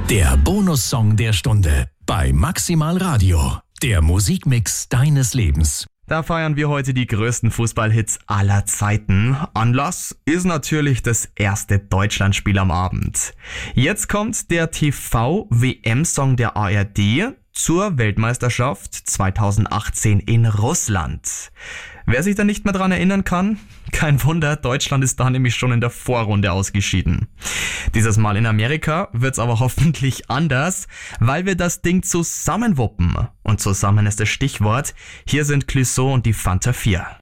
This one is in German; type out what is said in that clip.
Der Bonussong der Stunde bei Maximal Radio. Der Musikmix deines Lebens. Da feiern wir heute die größten Fußballhits aller Zeiten. Anlass ist natürlich das erste Deutschlandspiel am Abend. Jetzt kommt der TV-WM-Song der ARD zur Weltmeisterschaft 2018 in Russland. Wer sich da nicht mehr dran erinnern kann? Kein Wunder, Deutschland ist da nämlich schon in der Vorrunde ausgeschieden. Dieses Mal in Amerika wird's aber hoffentlich anders, weil wir das Ding zusammen wuppen. Und zusammen ist das Stichwort. Hier sind Clouseau und die Fanta 4.